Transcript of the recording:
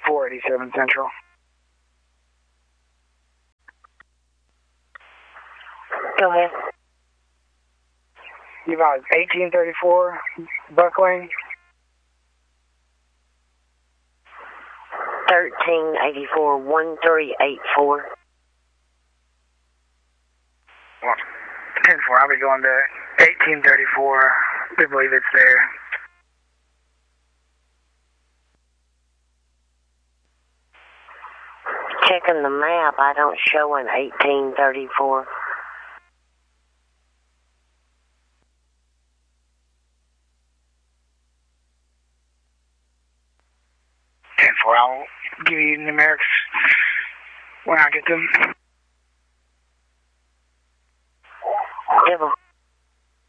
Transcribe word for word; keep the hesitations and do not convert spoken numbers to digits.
four eighty-seven Central. Go ahead. You got eighteen thirty-four Buck Lane. thirteen eighty-four, one three eight four. Well, ten four, I'll be going to eighteen thirty-four. We believe it's there. Checking the map, I don't show an eighteen thirty-four. ten four, I'll give you numerics when I get them. Devil.